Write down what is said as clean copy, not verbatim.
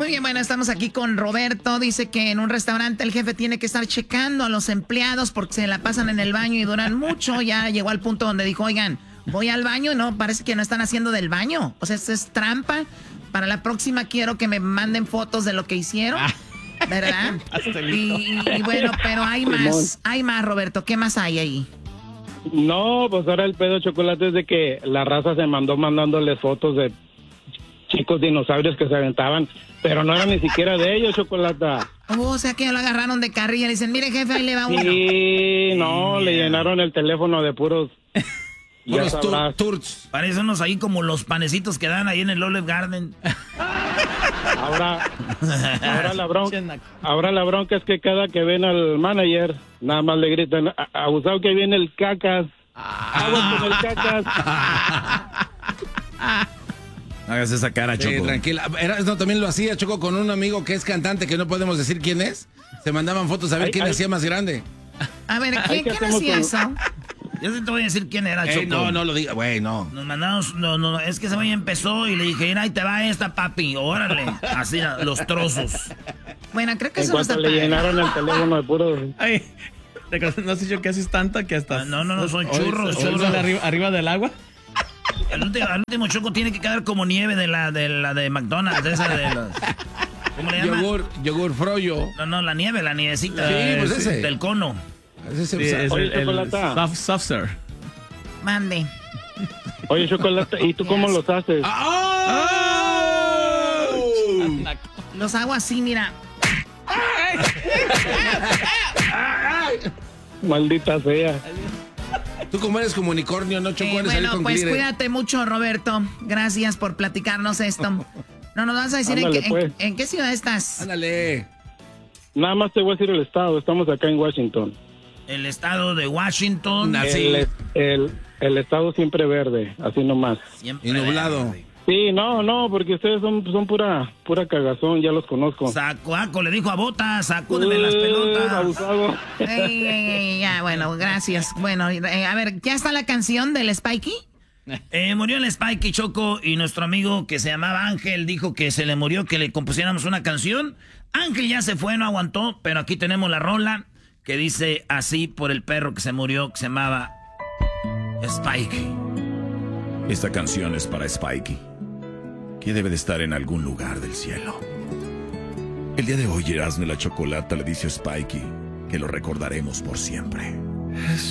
Muy bien, bueno, estamos aquí con Roberto. Dice que en un restaurante el jefe tiene que estar checando a los empleados porque se la pasan en el baño y duran mucho. Ya llegó al punto donde dijo, oigan, voy al baño y no, parece que no están haciendo del baño. O sea, esto es trampa. Para la próxima quiero que me manden fotos de lo que hicieron, ¿verdad? Y bueno, pero hay más, Roberto. ¿Qué más hay ahí? No, pues ahora el pedo, Chocolate, es de que la raza se mandándoles fotos de chicos dinosaurios que se aventaban, pero no era ni siquiera de ellos, Chocolata. O sea que lo agarraron de carrilla y le dicen, mire jefe, ahí le va uno. Sí, no, le llenaron el teléfono de puros... Turts. Parecen unos ahí como los panecitos que dan ahí en el Olive Garden. Ahora la bronca es que cada que ven al manager, nada más le gritan, abusado que viene el cacas. Aguas con el cacas. Hagas esa cara, Choco. Sí, tranquila. No, también lo hacía, Choco, con un amigo que es cantante, que no podemos decir quién es. Se mandaban fotos a ver quién hacía más grande. A ver, ¿quién hacía eso? Yo sí te voy a decir quién era, Choco. No lo diga, güey, no. Nos mandamos, no, es que ese güey empezó y le dije, mira, ahí te va esta, papi, órale. Así, los trozos. Bueno, creo que en eso no está cuanto le llenaron el teléfono de puros... Ay, no sé yo qué haces tanto que hasta... No, son churros. Arriba del agua. El último, Choco, tiene que quedar como nieve de la de McDonald's, esa de los... ¿Cómo le llama? Yogur Froyo. No, la nievecita. Sí, pues ese. Del cono. Oye, Chocolata. Soft serve. Mande. Oye, Chocolata, ¿y tú cómo los haces? Los hago así, mira. Maldita sea. Tú como eres como unicornio, ¿no, Choco? Bueno, pues cuídate mucho, Roberto. Gracias por platicarnos esto. No nos vas a decir Ándale, en qué ciudad estás. Ándale. Nada más te voy a decir el estado. Estamos acá en Washington. El estado de Washington. El estado siempre verde, así nomás. Siempre y nublado. verde. Sí, no, porque ustedes son pura cagazón, ya los conozco. Sacuaco, le dijo a Botas, sacúdeme las pelotas. Abusado. Ya, bueno, gracias. Bueno, a ver, ¿ya está la canción del Spikey? Murió el Spikey, Choco, y nuestro amigo que se llamaba Ángel dijo que se le murió, que le compusiéramos una canción. Ángel ya se fue, no aguantó, pero aquí tenemos la rola que dice así por el perro que se murió, que se llamaba Spikey. Esta canción es para Spikey, que debe de estar en algún lugar del cielo. El día de hoy, Erasmo y la Chocolata le dice a Spikey que lo recordaremos por siempre.